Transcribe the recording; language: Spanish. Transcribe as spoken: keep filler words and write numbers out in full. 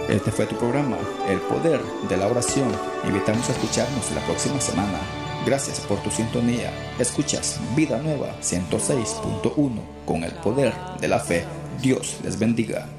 Este fue tu programa, El Poder de la Oración. Invitamos a escucharnos la próxima semana. Gracias por tu sintonía. Escuchas Vida Nueva ciento seis punto uno con el poder de la fe. Dios les bendiga.